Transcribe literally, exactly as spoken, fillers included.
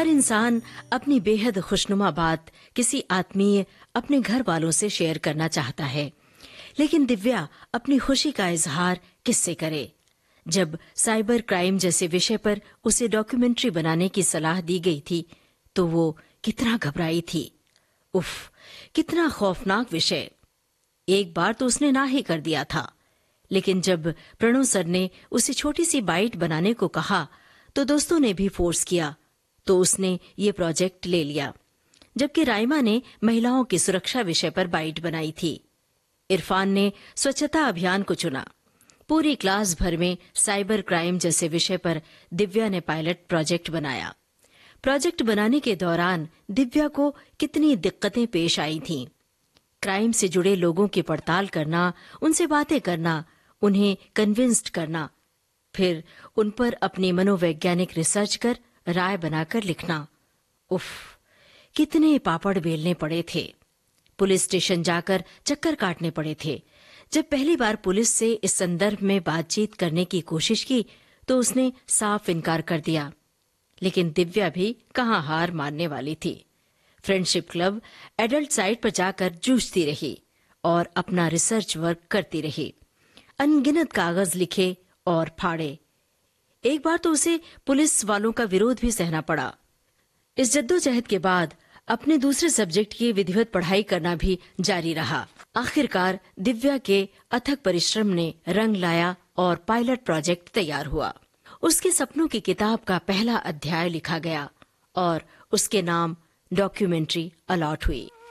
हर इंसान अपनी बेहद खुशनुमा बात किसी आत्मीय, अपने घर वालों से शेयर करना चाहता है, लेकिन दिव्या अपनी खुशी का इजहार किससे करे? जब साइबर क्राइम जैसे विषय पर उसे डॉक्यूमेंट्री बनाने की सलाह दी गई थी, तो वो कितना घबराई थी। उफ, कितना खौफनाक विषय। एक बार तो उसने ना ही कर दिया था, लेकिन जब प्रणव सर ने उसे छोटी सी बाइट बनाने को कहा, तो दोस्तों ने भी फोर्स किया, तो उसने ये प्रोजेक्ट ले लिया। जबकि राइमा ने महिलाओं की सुरक्षा विषय पर बाइट बनाई थी। इरफान ने स्वच्छता अभियान को चुना। पूरी क्लास भर में साइबर क्राइम जैसे विषय पर दिव्या ने पायलट प्रोजेक्ट बनाया। प्रोजेक्ट बनाने के दौरान दिव्या को कितनी दिक्कतें पेश आई थीं। क्राइम से जुड़े लोगों की पड़ताल करना, उनसे बातें करना, उन्हें कन्विंस्ड करना, फिर उन पर अपनी मनोवैज्ञानिक रिसर्च कर राय बनाकर लिखना। उफ, कितने पापड़ बेलने पड़े थे। पुलिस स्टेशन जाकर चक्कर काटने पड़े थे। जब पहली बार पुलिस से इस संदर्भ में बातचीत करने की कोशिश की, तो उसने साफ इनकार कर दिया। लेकिन दिव्या भी कहाँ हार मानने वाली थी। फ्रेंडशिप क्लब एडल्ट साइट पर जाकर जूझती रही और अपना रिसर्च वर्क करती रही। अनगिनत कागज लिखे और फाड़े। एक बार तो उसे पुलिस वालों का विरोध भी सहना पड़ा। इस जद्दोजहद के बाद अपने दूसरे सब्जेक्ट की विधिवत पढ़ाई करना भी जारी रहा। आखिरकार दिव्या के अथक परिश्रम ने रंग लाया और पायलट प्रोजेक्ट तैयार हुआ। उसके सपनों की किताब का पहला अध्याय लिखा गया और उसके नाम डॉक्यूमेंट्री अलॉट हुई।